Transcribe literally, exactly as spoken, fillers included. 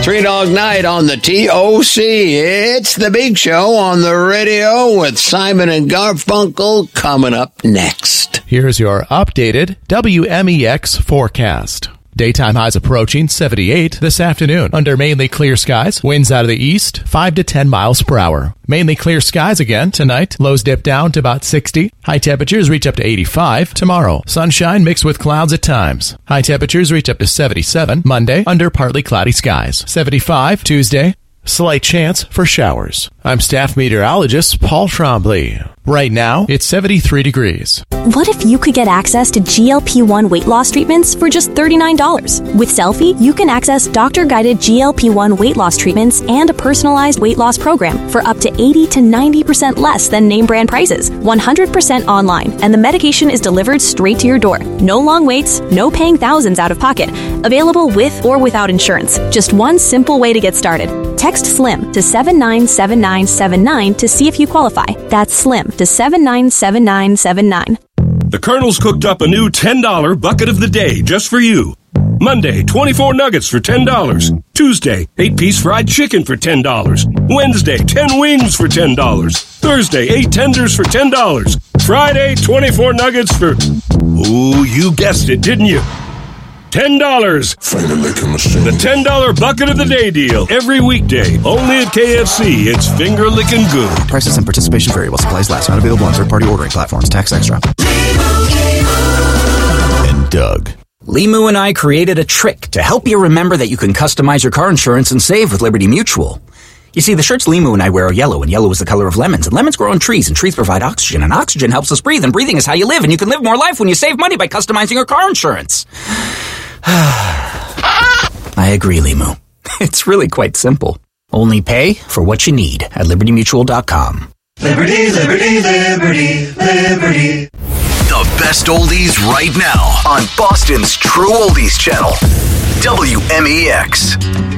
Country Dog Night on the T O C. It's the big show on the radio with Simon and Garfunkel coming up next. Here's your updated W M E X forecast. Daytime highs approaching seventy-eight this afternoon under mainly clear skies. Winds out of the east, five to ten miles per hour. Mainly clear skies again tonight. Lows dip down to about sixty. High temperatures reach up to eighty-five tomorrow. Sunshine mixed with clouds at times. High temperatures reach up to seventy-seven Monday under partly cloudy skies. seventy-five Tuesday. Slight chance for showers. I'm staff meteorologist Paul Trombley. Right now, it's seventy-three degrees. What if you could get access to G L P one weight loss treatments for just thirty-nine dollars? With Selfie, you can access doctor-guided G L P one weight loss treatments and a personalized weight loss program for up to eighty to ninety percent less than name brand prices, one hundred percent online, and the medication is delivered straight to your door. No long waits, no paying thousands out of pocket. Available with or without insurance. Just one simple way to get started. Text SLIM to seven nine seven nine seven nine to see if you qualify. That's SLIM to seven nine seven nine seven nine. The Colonel's cooked up a new ten dollar bucket of the day just for you. Monday, twenty-four nuggets for ten dollars. Tuesday, eight-piece fried chicken for ten dollars. Wednesday, ten wings for ten dollars. Thursday, eight tenders for ten dollars. Friday, twenty-four nuggets for... Ooh, you guessed it, didn't you? ten dollars. Finger licking machine. The ten dollar bucket of the day deal. Every weekday. Only at K F C. It's finger licking good. Prices and participation vary while supplies last. Not available on third-party ordering platforms. Tax extra. And Doug. Limu and I created a trick to help you remember that you can customize your car insurance and save with Liberty Mutual. You see, the shirts Limu and I wear are yellow, and yellow is the color of lemons, and lemons grow on trees, and trees provide oxygen, and oxygen helps us breathe, and breathing is how you live, and you can live more life when you save money by customizing your car insurance. I agree, Limu. It's really quite simple. Only pay for what you need at liberty mutual dot com. Liberty, liberty, liberty, liberty. The best oldies right now on Boston's True Oldies channel, W M E X.